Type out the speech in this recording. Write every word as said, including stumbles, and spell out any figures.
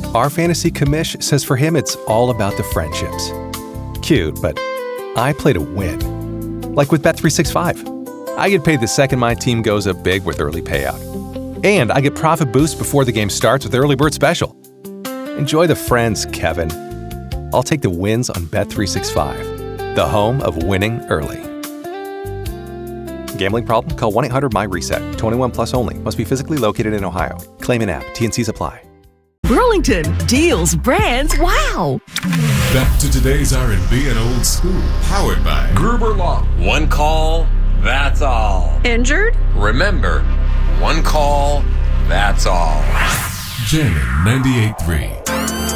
Our fantasy commish says for him it's all about the friendships. Cute, but I play to win. Like with Bet three sixty-five. I get paid the second my team goes up big with early payout. And I get profit boost before the game starts with Early Bird Special. Enjoy the friends, Kevin. I'll take the wins on Bet three sixty-five, the home of winning early. Gambling problem? Call one eight hundred M Y reset. twenty-one plus only. Must be physically located in Ohio. Claim in app. T and Cs apply. Burlington, deals, brands, wow! Back to today's R and B and old school. Powered by Gruber Law. One call, that's all. Injured? Remember, one call, that's all. Jammin' ninety-eight point three.